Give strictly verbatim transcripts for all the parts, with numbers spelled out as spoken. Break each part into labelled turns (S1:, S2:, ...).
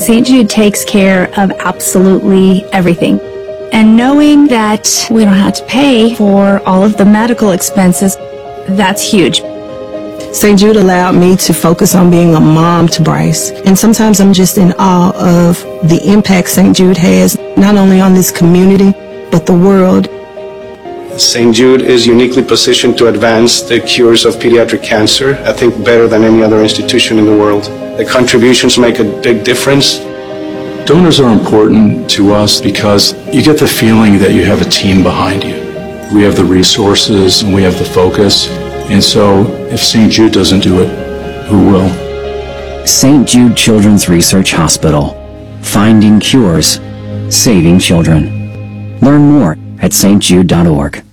S1: Saint Jude takes care of absolutely everything. And knowing that we don't have to pay for all of the medical expenses, that's huge.
S2: Saint Jude allowed me to focus on being a mom to Bryce. And sometimes I'm just in awe of the impact Saint Jude has, not only on this community, but the world.
S3: Saint Jude is uniquely positioned to advance the cures of pediatric cancer, I think better than any other institution in the world. The contributions make a big difference.
S4: Donors are important to us because you get the feeling that you have a team behind you. We have the resources and we have the focus. And so if Saint Jude doesn't do it, who will?
S5: Saint Jude Children's Research Hospital. Finding cures, saving children. Learn more at s t jude dot org.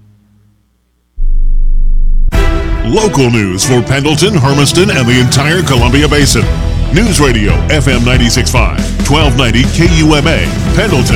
S6: Local news for Pendleton, Hermiston, and the entire Columbia Basin. News Radio F M ninety-six point five, twelve ninety K U M A, Pendleton.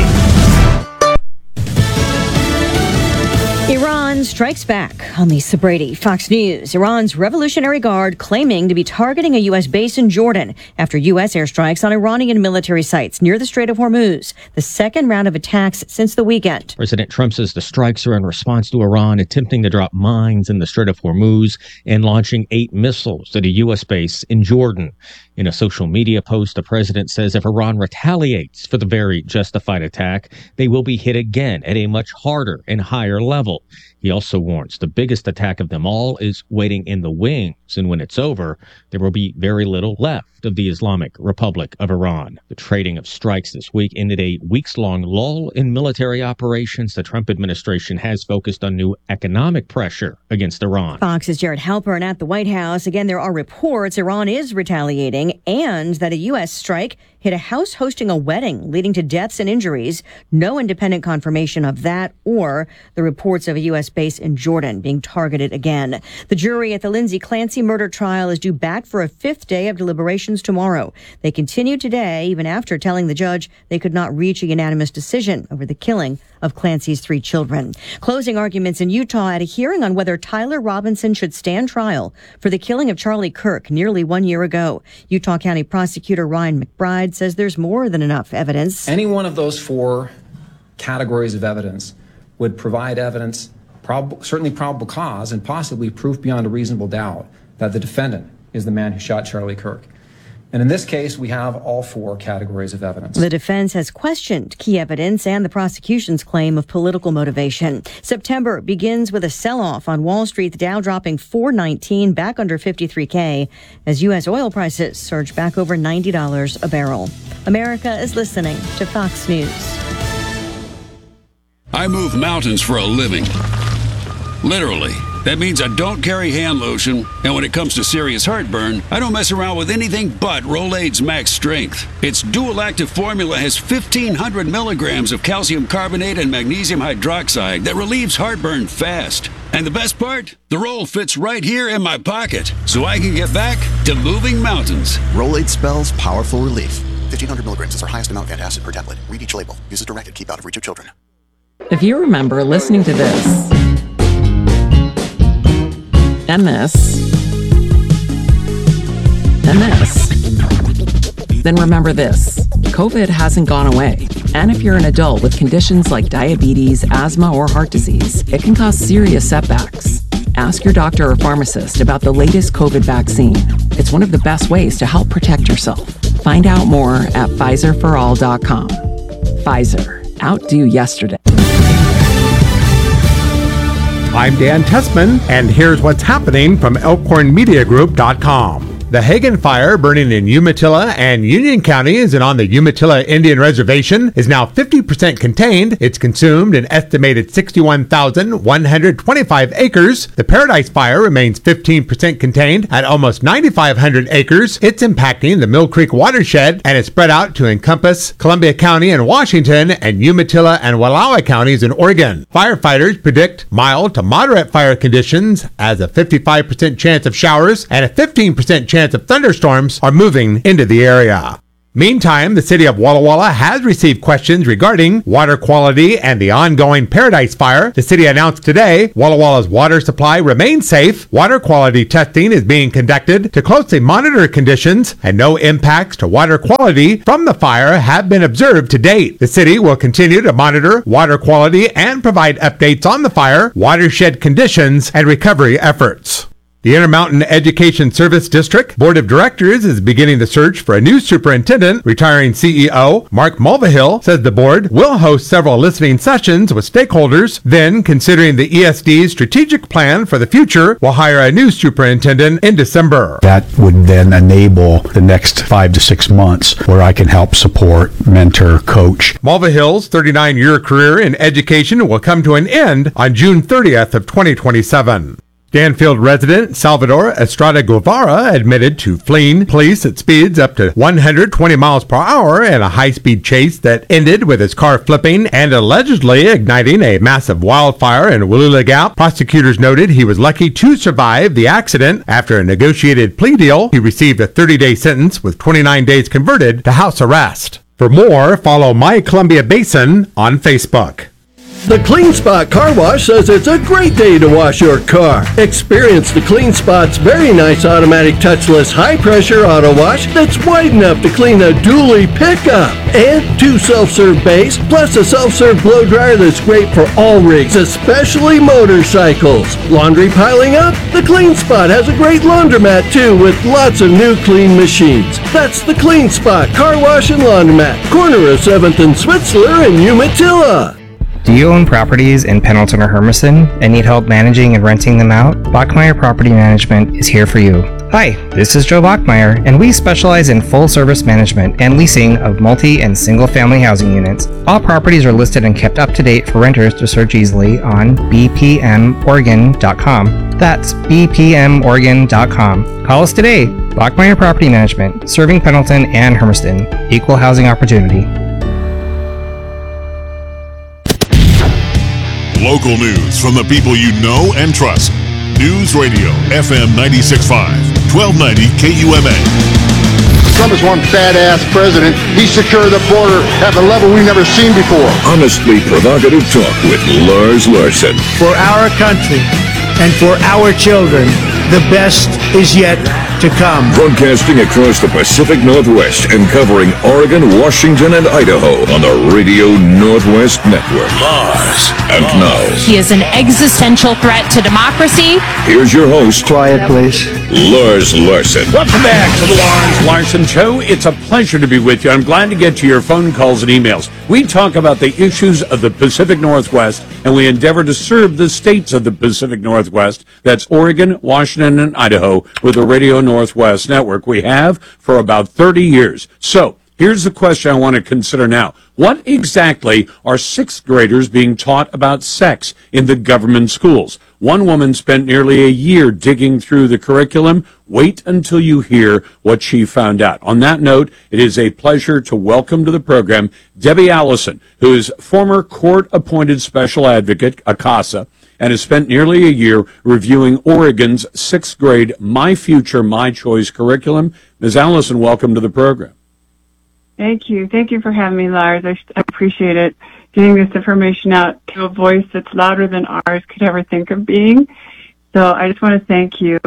S7: Iran strikes back on Lisa Brady. Fox News. Iran's Revolutionary Guard claiming to be targeting a U S base in Jordan after U S airstrikes on Iranian military sites near the Strait of Hormuz. The second round of attacks since the weekend.
S8: President Trump says the strikes are in response to Iran attempting to drop mines in the Strait of Hormuz and launching eight missiles at a U S base in Jordan. In a social media post, the president says if Iran retaliates for the very justified attack, they will be hit again at a much harder and higher level. He also warns the biggest attack of them all is waiting in the wings, and when it's over, there will be very little left of the Islamic Republic of Iran. The trading of strikes this week ended a weeks-long lull in military operations. The Trump administration has focused on new economic pressure against Iran.
S7: Fox's Jared Halpern at the White House. Again, there are reports Iran is retaliating and that a U S strike hit a house hosting a wedding, leading to deaths and injuries. No independent confirmation of that or the reports of a U S base in Jordan being targeted again. The jury at the Lindsay Clancy murder trial is due back for a fifth day of deliberations tomorrow. They continue today, even after telling the judge they could not reach a unanimous decision over the killing of Clancy's three children. Closing arguments in Utah at a hearing on whether Tyler Robinson should stand trial for the killing of Charlie Kirk nearly one year ago. Utah County Prosecutor Ryan McBride says there's more than enough evidence.
S9: Any one of those four categories of evidence would provide evidence, prob- certainly probable cause, and possibly proof beyond a reasonable doubt that the defendant is the man who shot Charlie Kirk. And in this case, we have all four categories of evidence.
S7: The defense has questioned key evidence and the prosecution's claim of political motivation. September begins with a sell-off on Wall Street, the Dow dropping four nineteen, back under fifty-three K, as U S oil prices surge back over ninety dollars a barrel. America is listening to Fox News.
S10: I move mountains for a living. Literally. That means I don't carry hand lotion, and when it comes to serious heartburn, I don't mess around with anything but Rolaids Max Strength. Its dual-active formula has fifteen hundred milligrams of calcium carbonate and magnesium hydroxide that relieves heartburn fast. And the best part? The roll fits right here in my pocket, so I can get back to moving mountains.
S11: Rolaids spells powerful relief. fifteen hundred milligrams is our highest amount of antacid per tablet. Read each label. Use as directed. Keep out of reach of children.
S12: If you remember listening to this, and this, and this, then remember this. COVID hasn't gone away. And if you're an adult with conditions like diabetes, asthma, or heart disease, it can cause serious setbacks. Ask your doctor or pharmacist about the latest COVID vaccine. It's one of the best ways to help protect yourself. Find out more at Pfizer for all dot com. Pfizer. Outdo yesterday.
S13: I'm Dan Tessman, and here's what's happening from elkhorn media group dot com. The Hagen Fire, burning in Umatilla and Union counties and on the Umatilla Indian Reservation, is now fifty percent contained. It's consumed an estimated sixty-one thousand one hundred twenty-five acres. The Paradise Fire remains fifteen percent contained at almost nine thousand five hundred acres. It's impacting the Mill Creek watershed and is spread out to encompass Columbia County in Washington and Umatilla and Wallowa counties in Oregon. Firefighters predict mild to moderate fire conditions as a fifty-five percent chance of showers and a fifteen percent chance of thunderstorms are moving into the area. Meantime, the city of Walla Walla has received questions regarding water quality and the ongoing Paradise Fire. The city announced today Walla Walla's water supply remains safe. Water quality testing is being conducted to closely monitor conditions, and no impacts to water quality from the fire have been observed to date. The city will continue to monitor water quality and provide updates on the fire, watershed conditions, and recovery efforts. The Intermountain Education Service District Board of Directors is beginning the search for a new superintendent. Retiring C E O Mark Mulvihill says the board will host several listening sessions with stakeholders. Then, considering the E S D's strategic plan for the future, will hire a new superintendent in December.
S14: That would then enable the next five to six months where I can help support, mentor, coach.
S13: Mulvihill's thirty-nine-year career in education will come to an end on June thirtieth of twenty twenty-seven. Danfield resident Salvador Estrada Guevara admitted to fleeing police at speeds up to one hundred twenty miles per hour in a high-speed chase that ended with his car flipping and allegedly igniting a massive wildfire in Wallula Gap. Prosecutors noted he was lucky to survive the accident. After a negotiated plea deal, he received a thirty-day sentence with twenty-nine days converted to house arrest. For more, follow My Columbia Basin on Facebook.
S15: The Clean Spot Car Wash says it's a great day to wash your car. Experience the Clean Spot's very nice automatic touchless high-pressure auto wash that's wide enough to clean a dually pickup. And two self-serve bays, plus a self-serve blow dryer that's great for all rigs, especially motorcycles. Laundry piling up? The Clean Spot has a great laundromat too, with lots of new clean machines. That's the Clean Spot Car Wash and Laundromat, corner of seventh and Switzler in Umatilla.
S16: Do you own properties in Pendleton or Hermiston and need help managing and renting them out? Bachmeyer Property Management is here for you. Hi, this is Joe Bachmeyer, and we specialize in full-service management and leasing of multi- and single-family housing units. All properties are listed and kept up to date for renters to search easily on b p m oregon dot com. That's b p m oregon dot com. Call us today. Bachmeyer Property Management, serving Pendleton and Hermiston. Equal housing opportunity.
S6: Local news from the people you know and trust. News Radio F M ninety-six point five, twelve ninety K U M A.
S17: Trump is one badass president. He secured the border at a level we've never seen before.
S18: Honestly provocative talk with Lars Larson.
S19: For our country and for our children, the best is yet to come.
S18: Broadcasting across the Pacific Northwest and covering Oregon, Washington, and Idaho on the Radio Northwest Network. Lars. And now,
S20: he is an existential threat to democracy.
S18: Here's your host.
S17: Quiet, please.
S18: Lars Larson.
S21: Welcome back to the Lars Larson Show. It's a pleasure to be with you. I'm glad to get to your phone calls and emails. We talk about the issues of the Pacific Northwest, and we endeavor to serve the states of the Pacific Northwest. That's Oregon, Washington, and Idaho with the Radio Northwest Network. We have for about thirty years. So, here's the question I want to consider now. What exactly are sixth graders being taught about sex in the government schools? One woman spent nearly a year digging through the curriculum. Wait until you hear what she found out. On that note, it is a pleasure to welcome to the program Debbie Allison, who is former court-appointed special advocate, A C A S A, and has spent nearly a year reviewing Oregon's sixth grade My Future, My Choice curriculum. Miz Allison, welcome to the program.
S22: Thank you. Thank you for having me, Lars. I appreciate it. Getting this information out to a voice that's louder than ours could ever think of being. So I just want to thank you.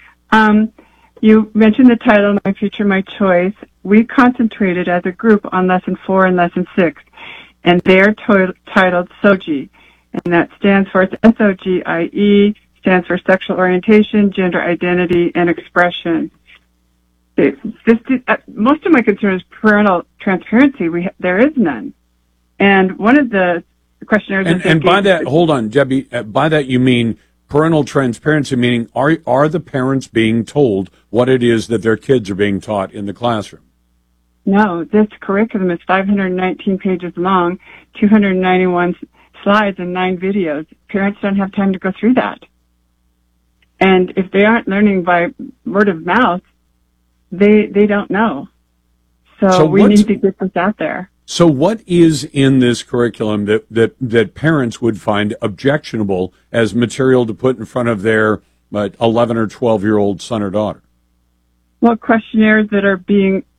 S22: Um, you mentioned the title, My Future, My Choice. We concentrated as a group on Lesson four and Lesson six, and they're to- titled S O G I, and that stands for S O G I E, stands for Sexual Orientation, Gender Identity, and Expression. This, this, uh, most of my concern is parental transparency. We there is none, and one of the questionnaires.
S21: And, and by that, hold on, Debbie. Uh, by that you mean parental transparency, meaning are are the parents being told what it is that their kids are being taught in the classroom?
S22: No, this curriculum is five hundred nineteen pages long, two hundred ninety-one slides, and nine videos. Parents don't have time to go through that, and if they aren't learning by word of mouth, They they don't know. So, so we need to get this out there.
S21: So what is in this curriculum that, that, that parents would find objectionable as material to put in front of their uh, eleven or twelve-year-old son or daughter?
S22: Well, questionnaires that are being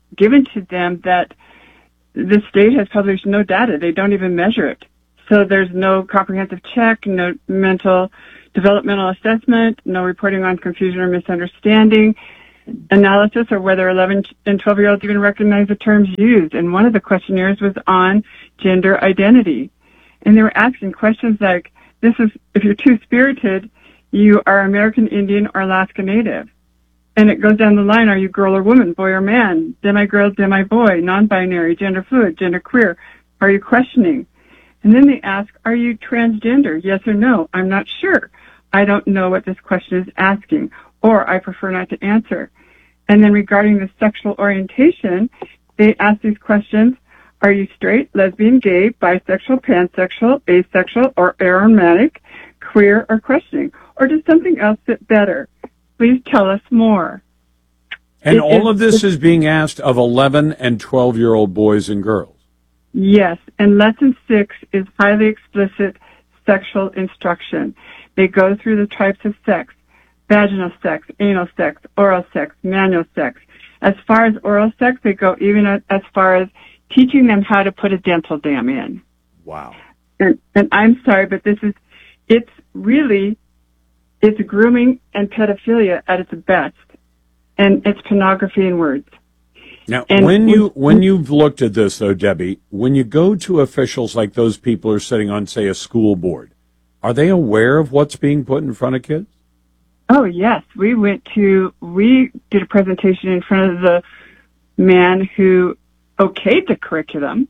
S22: given to them that the state has published no data. They don't even measure it. So there's no comprehensive check, no mental developmental assessment, no reporting on confusion or misunderstanding, analysis, or whether eleven and twelve year olds even recognize the terms used. And one of the questionnaires was on gender identity. And they were asking questions like, this is, if you're two-spirited, you are American Indian or Alaska Native. And it goes down the line, are you girl or woman, boy or man, demi-girl, demi-boy, non-binary, gender fluid, gender queer? Are you questioning? And then they ask, are you transgender? Yes or no? I'm not sure. I don't know what this question is asking, or I prefer not to answer. And then regarding the sexual orientation, they ask these questions, are you straight, lesbian, gay, bisexual, pansexual, asexual, or aromantic, queer, or questioning? Or does something else fit better? Please tell us more.
S21: And
S22: It
S21: all
S22: is-
S21: of this is being asked of eleven and twelve-year-old boys and girls.
S22: Yes, and lesson six is highly explicit sexual instruction. They go through the types of sex, vaginal sex, anal sex, oral sex, manual sex. As far as oral sex, they go even a- as far as teaching them how to put a dental dam in.
S21: Wow.
S22: And, and I'm sorry, but this is, it's really, it's grooming and pedophilia at its best. And it's pornography in words.
S21: Now,
S22: And
S21: when you
S22: we-
S21: when you've looked at this, though, Debbie, when you go to officials like those people who are sitting on, say, a school board, are they aware of what's being put in front of kids?
S22: Oh, yes. We went to, we did a presentation in front of the man who okayed the curriculum,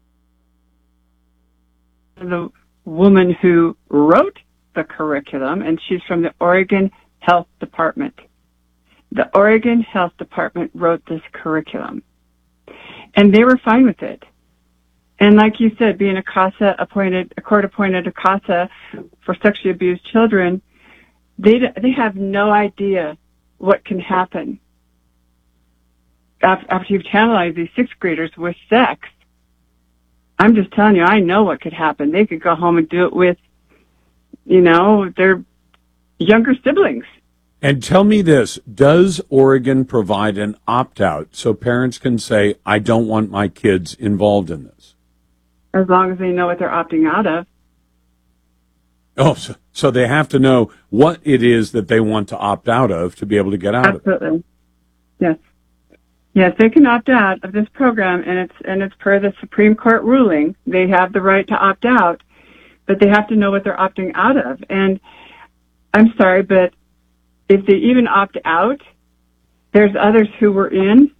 S22: the woman who wrote the curriculum, and she's from the Oregon Health Department. The Oregon Health Department wrote this curriculum, and they were fine with it. And like you said, being a CASA appointed, a court appointed a CASA for sexually abused children, they they have no idea what can happen after, after you've tantalized these sixth graders with sex. I'm just telling you, I know what could happen. They could go home and do it with, you know, their younger siblings.
S21: And tell me this, does Oregon provide an opt-out so parents can say, I don't want my kids involved in this?
S22: As long as they know what they're opting out of.
S21: Oh, so, so they have to know what it is that they want to opt out of to be able to get out of it.
S22: Absolutely. Yes. Yes, they can opt out of this program, and it's and it's per the Supreme Court ruling. They have the right to opt out, but they have to know what they're opting out of. And I'm sorry, but if they even opt out, there's others who were in,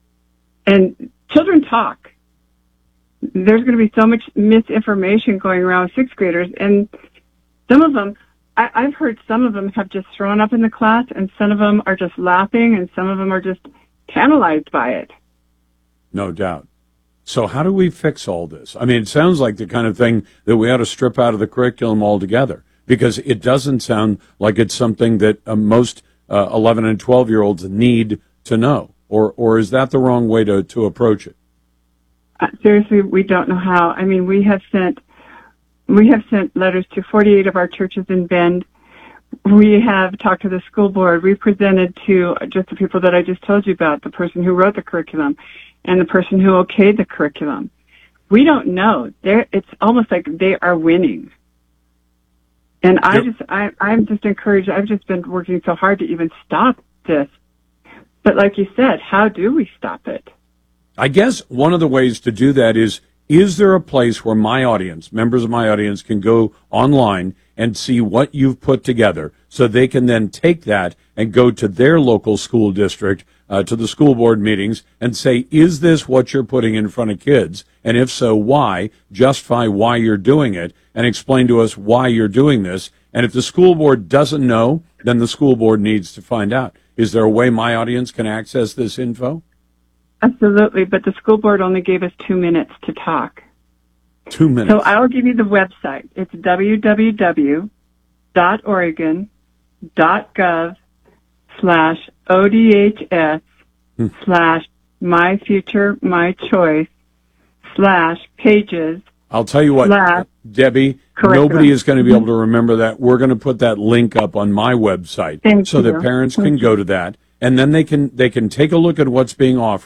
S22: and children talk. There's going to be so much misinformation going around with sixth graders, and some of them, I, I've heard some of them have just thrown up in the class, and some of them are just laughing, and some of them are just tantalized by it.
S21: No doubt. So how do we fix all this? I mean, it sounds like the kind of thing that we ought to strip out of the curriculum altogether, because it doesn't sound like it's something that uh, most uh, eleven and twelve-year-olds need to know. Or or is that the wrong way to, to approach it?
S22: Uh, seriously, we don't know how. I mean, we have sent we have sent letters to forty-eight of our churches in Bend. We have talked to the school board. We presented to just the people that I just told you about, the person who wrote the curriculum and the person who okayed the curriculum. We don't know. They're, it's almost like they are winning. And I just, I, I'm just encouraged. I've just been working so hard to even stop this. But like you said, how do we stop it?
S21: I guess one of the ways to do that is, is there a place where my audience, members of my audience, can go online and see what you've put together so they can then take that and go to their local school district, uh, to the school board meetings, and say, is this what you're putting in front of kids? And if so, why? Justify why you're doing it and explain to us why you're doing this. And if the school board doesn't know, then the school board needs to find out. Is there a way my audience can access this info?
S22: Absolutely, but the school board only gave us two minutes to talk.
S21: Two minutes.
S22: So I'll give you the website. It's w w w dot oregon dot gov slash O D H S slash my future, my choice slash pages.
S21: I'll tell you what,
S22: slash
S21: Debbie,
S22: curriculum.
S21: nobody is going to be able to remember that. We're going to put that link up on my website
S22: Thank
S21: so
S22: you.
S21: that parents
S22: Thank
S21: can
S22: you.
S21: go to that, and then they can they can take a look at what's being offered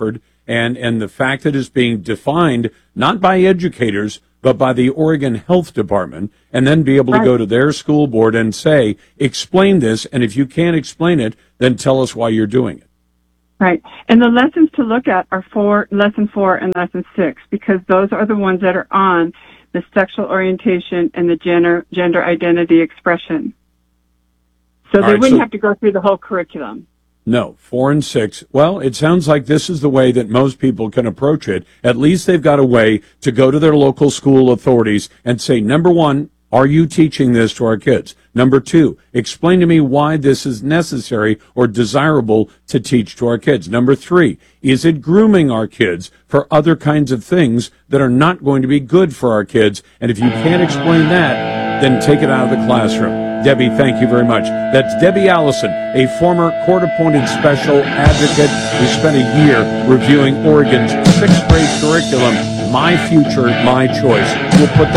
S21: and, and the fact that it's being defined not by educators, but by the Oregon Health Department, and then be able to
S22: Right.
S21: go to their school board and say, explain this, and if you can't explain it, then tell us why you're doing it.
S22: Right. And the lessons to look at are four, lesson four and lesson six, because those are the ones that are on the sexual orientation and the gender, gender identity expression. So
S21: All
S22: they
S21: right,
S22: wouldn't
S21: so-
S22: have to go through the whole curriculum.
S21: No, four and six. Well, it sounds like this is the way that most people can approach it. At least they've got a way to go to their local school authorities and say, number one, are you teaching this to our kids? Number two, explain to me why this is necessary or desirable to teach to our kids. Number three, is it grooming our kids for other kinds of things that are not going to be good for our kids? And if you can't explain that, then take it out of the classroom. Debbie, thank you very much. That's Debbie Allison, a former court-appointed special advocate who spent a year reviewing Oregon's sixth grade curriculum, My Future, My Choice. We'll put